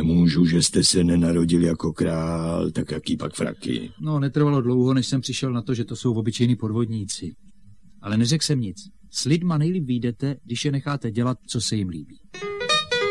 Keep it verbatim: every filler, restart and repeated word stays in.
nemůžu, že jste se nenarodil jako král, tak jaký pak fraky? No, netrvalo dlouho, než jsem přišel na to, že to jsou obyčejní podvodníci. Ale neřekl jsem nic. S lidma nejlíp vyjdete, když je necháte dělat, co se jim líbí.